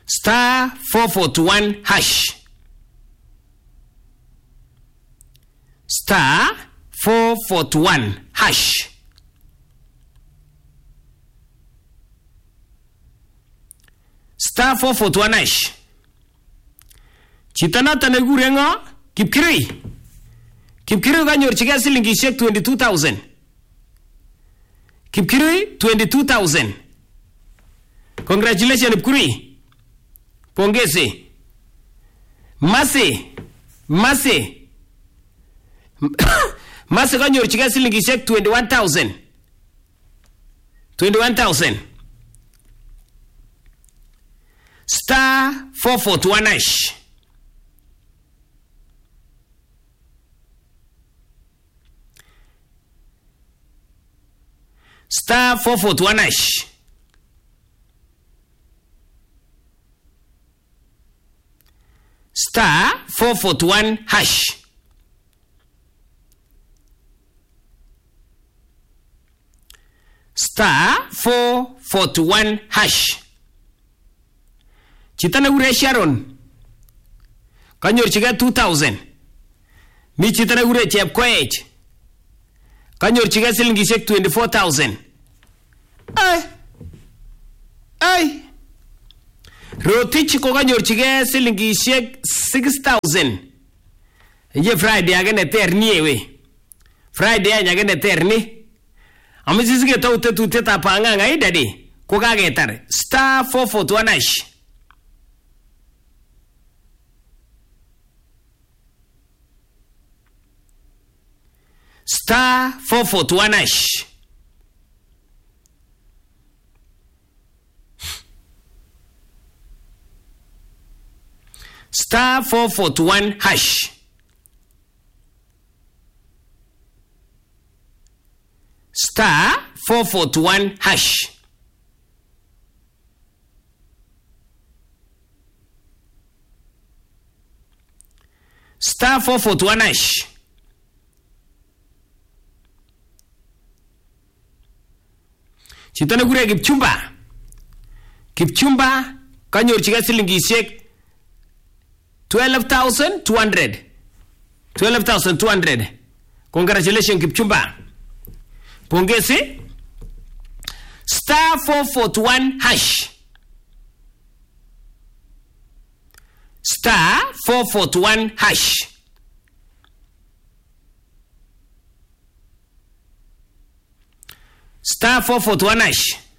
Star 441 hash. Star 441 hash. Star 441 hash. Chito noto nekure ngo? Kipkirui. Kipkirui kanyorchigei silingishek 22,000. Kipkirui 22,000. Congratulations Kipkirui. Pongezi. Masi kanyorchigei silingishek 21,000. 21,000. Star 441 hash. Star 441 hash. Star 441 hash. Star 441 hash. Chito nekure Sharon kanyorchigei 2,000. Mi chito nekure Chepkoech kanyorchigei silingishek 24,000. Ay. Rotich ko kanyorchigei silingishek 6,000. Ye Friday age neter ni ewe. Friday age neter ni. Amesisige taute tuteta panganga idadi ko kagetar. Star 441 hash. Star 441 hash. Star 441 hash. Star 441 hash. Star 441 hash. Chito nekure Kipchumba. Kipchumba kanyorchigei silingishek 12,200. 12,200. Congratulations Kipchumba. Pongezi. Star 441 hash. Star 441 hash. Star 441 hash.